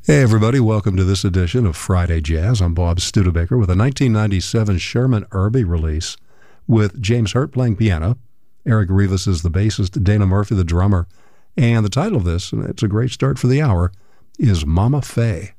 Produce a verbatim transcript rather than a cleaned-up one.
Hey, everybody. Welcome to this edition of Friday Jazz. I'm Bob Studebaker with a nineteen ninety-seven Sherman Irby release with James Hurt playing piano. Eric Rivas is the bassist, Dana Murphy the drummer. And the title of this, and it's a great start for the hour, is Mama Faye.